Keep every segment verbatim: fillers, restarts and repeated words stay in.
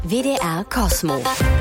W D R Cosmo.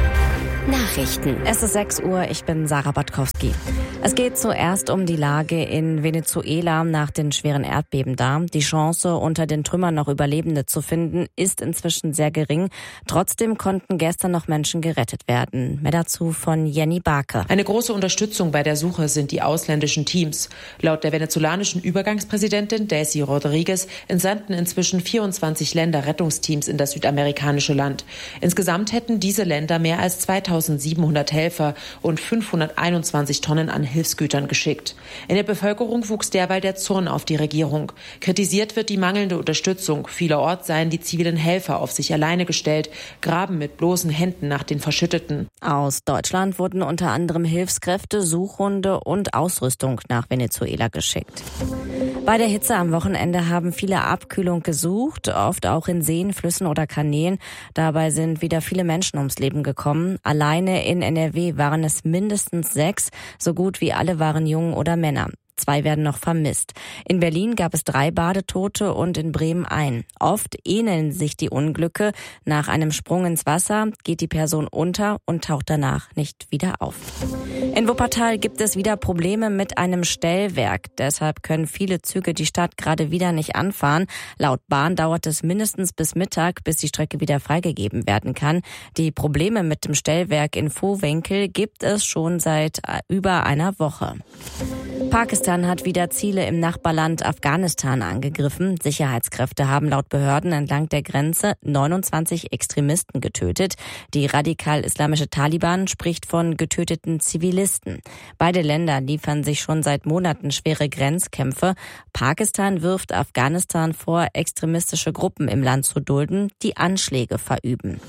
Nachrichten. Es ist sechs Uhr, ich bin Sarah Botkowski. Es geht zuerst um die Lage in Venezuela nach den schweren Erdbeben da. Die Chance, unter den Trümmern noch Überlebende zu finden, ist inzwischen sehr gering. Trotzdem konnten gestern noch Menschen gerettet werden. Mehr dazu von Jenny Barke. Eine große Unterstützung bei der Suche sind die ausländischen Teams. Laut der venezolanischen Übergangspräsidentin Daisy Rodriguez entsandten inzwischen vierundzwanzig Länder Rettungsteams in das südamerikanische Land. Insgesamt hätten diese Länder mehr als zweitausendsiebenhundert Helfer und fünfhunderteinundzwanzig Tonnen an Hilfsgütern geschickt. In der Bevölkerung wuchs derweil der Zorn auf die Regierung. Kritisiert wird die mangelnde Unterstützung. Vielerorts seien die zivilen Helfer auf sich alleine gestellt, graben mit bloßen Händen nach den Verschütteten. Aus Deutschland wurden unter anderem Hilfskräfte, Suchhunde und Ausrüstung nach Venezuela geschickt. Bei der Hitze am Wochenende haben viele Abkühlung gesucht, oft auch in Seen, Flüssen oder Kanälen. Dabei sind wieder viele Menschen ums Leben gekommen. Alleine in N R W waren es mindestens sechs, so gut wie alle waren Jungen oder Männer. Zwei werden noch vermisst. In Berlin gab es drei Badetote und in Bremen ein. Oft ähneln sich die Unglücke. Nach einem Sprung ins Wasser geht die Person unter und taucht danach nicht wieder auf. In Wuppertal gibt es wieder Probleme mit einem Stellwerk. Deshalb können viele Züge die Stadt gerade wieder nicht anfahren. Laut Bahn dauert es mindestens bis Mittag, bis die Strecke wieder freigegeben werden kann. Die Probleme mit dem Stellwerk in Vohwinkel gibt es schon seit über einer Woche. Pakistan hat wieder Ziele im Nachbarland Afghanistan angegriffen. Sicherheitskräfte haben laut Behörden entlang der Grenze neunundzwanzig Extremisten getötet. Die radikal-islamische Taliban spricht von getöteten Zivilisten. Beide Länder liefern sich schon seit Monaten schwere Grenzkämpfe. Pakistan wirft Afghanistan vor, extremistische Gruppen im Land zu dulden, die Anschläge verüben.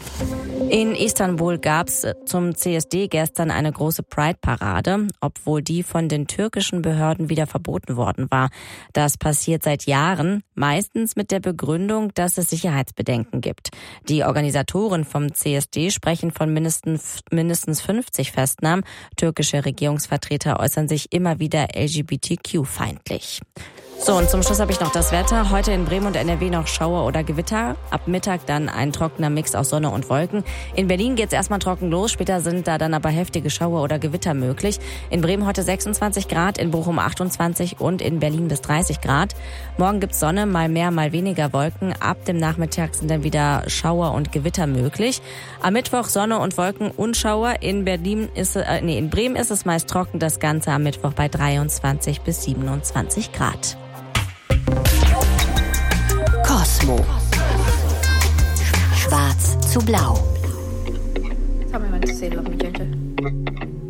In Istanbul gab es zum C S D gestern eine große Pride-Parade, obwohl die von den türkischen Behörden wieder verboten worden war. Das passiert seit Jahren, meistens mit der Begründung, dass es Sicherheitsbedenken gibt. Die Organisatoren vom C S D sprechen von mindestens, mindestens fünfzig Festnahmen. Türkische Regierungsvertreter äußern sich immer wieder L G B T Q-feindlich. So, und zum Schluss habe ich noch das Wetter. Heute in Bremen und N R W noch Schauer oder Gewitter. Ab Mittag dann ein trockener Mix aus Sonne und Wolken. In Berlin geht's erstmal trocken los. Später sind da dann aber heftige Schauer oder Gewitter möglich. In Bremen heute sechsundzwanzig Grad, in Bochum achtundzwanzig und in Berlin bis dreißig Grad. Morgen gibt's Sonne, mal mehr, mal weniger Wolken. Ab dem Nachmittag sind dann wieder Schauer und Gewitter möglich. Am Mittwoch Sonne und Wolken und Schauer. In Berlin ist, äh, nee, in Bremen ist es meist trocken. Das Ganze am Mittwoch bei dreiundzwanzig bis siebenundzwanzig Grad. Cosmo. Schwarz zu blau. Tell me when to say love me, Ginger.